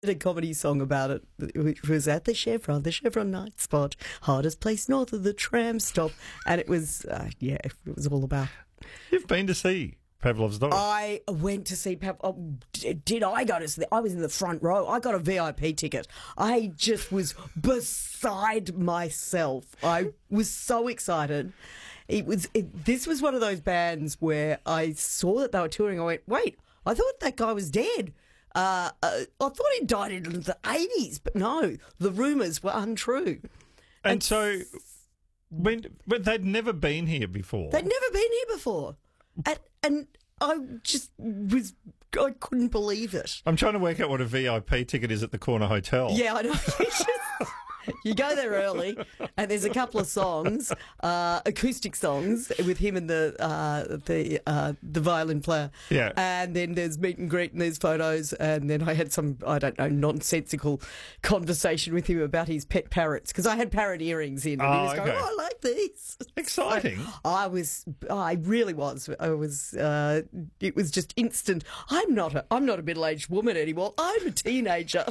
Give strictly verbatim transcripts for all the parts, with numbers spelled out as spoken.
a comedy song about it, which was at the Chevron, the Chevron night spot, hardest place north of the tram stop, and it was, uh, yeah, it was all about. You've been to see Pavlov's Dog. I went to see Pav. Oh, did I go to see? I was in the front row. I got a V I P ticket. I just was beside myself. I was so excited. It was. It, this was one of those bands where I saw that they were touring. I went, wait, I thought that guy was dead. Uh, uh, I thought he died in the eighties, but no, the rumours were untrue. And, And so, when but they'd never been here before. They'd never been here before, and and I just was I couldn't believe it. I'm trying to work out what a V I P ticket is at the Corner Hotel. Yeah, I know. You go there early, and there's a couple of songs, uh, acoustic songs, with him and the uh, the uh, the violin player. Yeah. And then there's meet and greet, and there's photos, and then I had some, I don't know, nonsensical conversation with him about his pet parrots, because I had parrot earrings in, and Oh, he was going, okay. oh, I like these. Exciting. So I was, I really was. I was. Uh, it was just instant. I'm not a, I'm not a middle-aged woman anymore. I'm a teenager.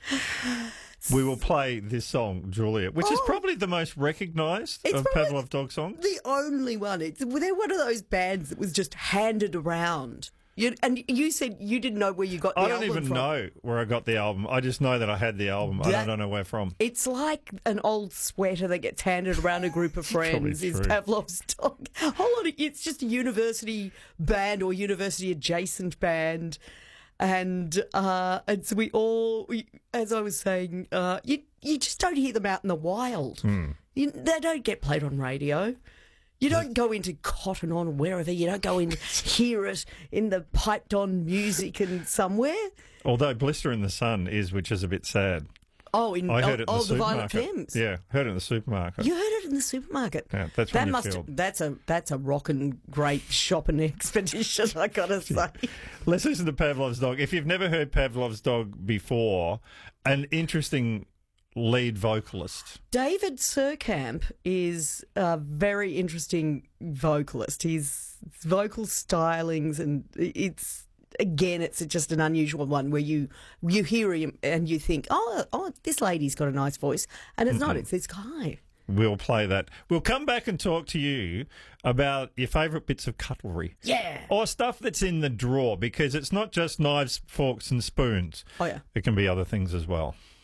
We will play this song, Julia, which is Oh. probably the most recognised It's of probably Pavlov Dog songs. The only one. It's, they're one of those bands that was just handed around. You, and you said you didn't know where you got the I don't album even from. know where I got the album. I just know that I had the album. I That- don't know where from. It's like an old sweater that gets handed around a group of Probably friends. Is true. Pavlov's Dog. Hold on, it's just a university band or university adjacent band. And uh, and so we all, we, as I was saying, uh, you you just don't hear them out in the wild. Hmm. You, they don't get played on radio. You don't go into Cotton On or wherever. You don't go and hear it in the piped on music and somewhere. Although Blister in the Sun is, which is a bit sad. Oh, in I heard oh, it in the oh, the Violent supermarket. Femmes. Yeah, heard it in the supermarket. You heard it in the supermarket. Yeah, that's that when you must feel- that's a that's a rockin' great shopping expedition, I gotta say. Let's listen to Pavlov's Dog. If you've never heard Pavlov's Dog before, an interesting lead vocalist. David Surkamp is a very interesting vocalist. His vocal stylings, and it's again, it's just an unusual one where you you hear him and you think, oh, oh, this lady's got a nice voice, and it's not. It's this guy. We'll play that. We'll come back and talk to you about your favourite bits of cutlery. Yeah. Or stuff that's in the drawer, because it's not just knives, forks and spoons. Oh yeah. It can be other things as well.